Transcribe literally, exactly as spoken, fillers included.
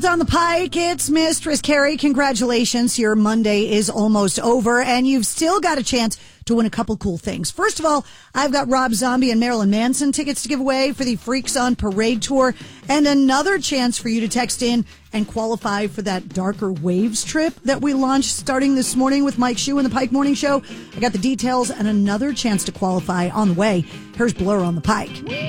On the Pike, it's Mistress Carrie. Congratulations. Your Monday is almost over, and you've still got a chance to win a couple cool things. First of all, I've got Rob Zombie and Marilyn Manson tickets to give away for the Freaks on Parade tour, and another chance for you to text in and qualify for that Darker Waves trip that we launched starting this morning with Mike Shue and the Pike Morning Show. I got the details and another chance to qualify on the way. Here's Blur on the Pike.